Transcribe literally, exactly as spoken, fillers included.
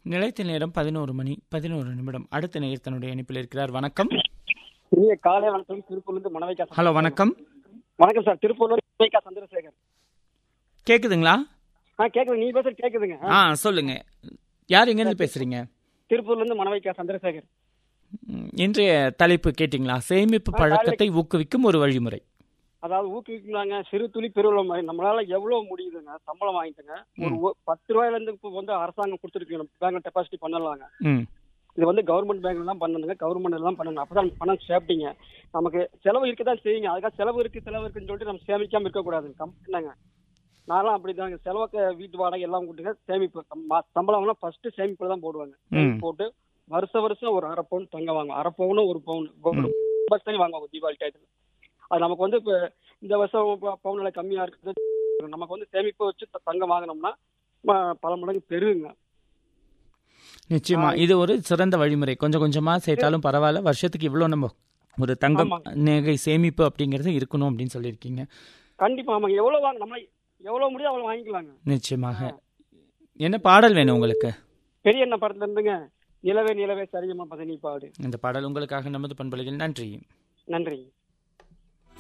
நிலைத்த நேரம் பதினோரு மணி பதினோரு நிமிடம். அடுத்த நேயர் தன்னுடைய இணைப்பில் இருக்கிறார். வணக்கம். இனிய காலை வணக்கம். திருப்பூர்லேருந்து மணவைக்கா. ஹலோ, வணக்கம். வணக்கம் சார். திருப்பூர்லேருந்து மணவைக்கா சந்திரசேகர். கேக்குதுங்களா? ஆ கேக்குது. நீ பேசுறது கேக்குதுங்க. ஆ சொல்லுங்க. யார் எங்கேருந்து பேசுறீங்க? திருப்பூர்லேருந்து மணவைக்கா சந்திரசேகர். இன்றைய தலைப்பு கேட்டிங்களா? சேமிப்பு பழக்கத்தை ஊக்குவிக்கும் ஒரு வழிமுறை. அதாவது ஊக்குவிக்கலாங்க. சிறு துளி பெருவளம் மாதிரி நம்மளால எவ்வளவு முடியுதுங்க. சம்பளம் வாங்கிட்டுங்க ஒரு பத்து ரூபாயில இருந்து இப்போ வந்து அரசாங்கம் கொடுத்துருக்கு, பேங்க்ல டெபாசிட் பண்ணலாங்க. இது வந்து கவர்மெண்ட் பேங்க்ல தான் பண்ணணுங்க. கவர்மெண்ட் எல்லாம் பண்ணணும். அப்பதான் பணம் சேஃப்டிங்க. நமக்கு செலவு இருக்கதான் செய்யுங்க. அதுக்காக செலவு இருக்கு செலவு இருக்குன்னு சொல்லிட்டு நம்ம சேமிக்காம இருக்கக்கூடாது. கம்பெனிங்க நான்லாம் அப்படிதாங்க. செலவுக்கு வீட்டு வாடகை எல்லாம் கூட்டுங்க. சேமிப்பு சம்பளம்லாம் ஃபர்ஸ்ட் சேமிப்புல தான் போடுவாங்க. போட்டு வருஷ வருஷம் ஒரு அரை பவுன் தங்க வாங்குவோம். அரை பவுனும் ஒரு பவுன் வாங்குவாங்க தீபாவளி டயத்துல. அது நமக்கு வந்து இப்போ இந்த வருஷம் பவுன் விலை கம்மியா இருக்குது, நமக்கு வந்து சேமிப்பு வச்சு தங்கம் வாங்கினோம்னா பல மடங்கு பெருகுங்க. நிச்சயமா இது ஒரு சிறந்த வழிமுறை. கொஞ்சம் கொஞ்சமா சேர்த்தாலும் பரவாயில்ல, வருஷத்துக்கு இவ்வளவு நம்ம ஒரு தங்கம் நகை சேமிப்பு அப்படிங்கறது இருக்கணும் அப்படின்னு சொல்லியிருக்கீங்க. கண்டிப்பா. ஆமாங்க. எவ்வளவு வாங்க நம்ம எவ்வளவு முடியும் அவ்வளவு வாங்கிக்கலாங்க. நிச்சயமாக. என்ன பாடல் வேணும் உங்களுக்கு? பெரிய என்ன படத்துல இருந்துங்க, நிலவே நிலவே சரியமா பதனி பாடு. இந்த பாடல் உங்களுக்காக நமது பண்பலையில். நன்றி. நன்றி.